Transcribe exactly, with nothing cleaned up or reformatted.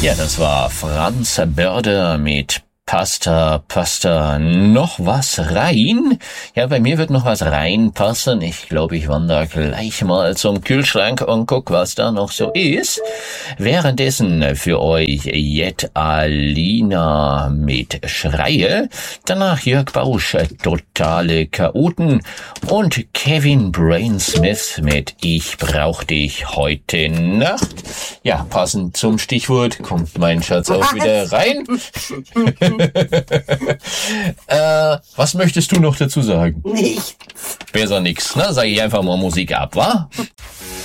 Ja, das war Franz Börder mit Pasta, Pasta, noch was rein? Ja, bei mir wird noch was reinpassen. Ich glaube, ich wandere gleich mal zum Kühlschrank und guck, was da noch so ist. Währenddessen für euch Jet Alina mit Schreie, danach Jörg Bausch, Totale Chaoten und Kevin Brainsmith mit Ich brauch dich heute Nacht. Ja, passend zum Stichwort kommt mein Schatz auch wieder rein. äh, was möchtest du noch dazu sagen? Nichts. Besser nix, ne? Sag ich einfach mal Musik ab, wa?